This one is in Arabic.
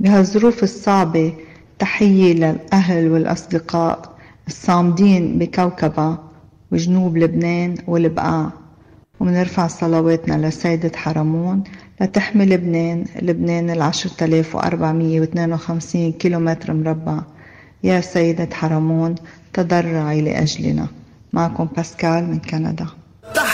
بهالظروف الصعبة تحية للأهل والأصدقاء الصامدين بكوكبة وجنوب لبنان والبقاع، ومنرفع صلواتنا لسيدة حرمون لتحمي لبنان 10,452 كيلومتر مربع. يا سيدة حرمون تضرعي لأجلنا. معكم باسكال من كندا.